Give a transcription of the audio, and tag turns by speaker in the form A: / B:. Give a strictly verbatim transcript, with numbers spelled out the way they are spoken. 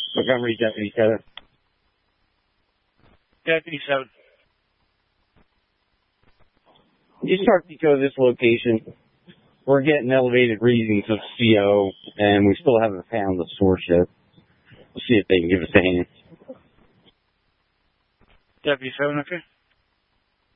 A: Montgomery Deputy seven.
B: Deputy seven.
A: You start to go to this location. We're getting elevated readings of C O, and we still haven't found the source yet. We'll see if they can give us a hand.
B: Deputy seven, okay.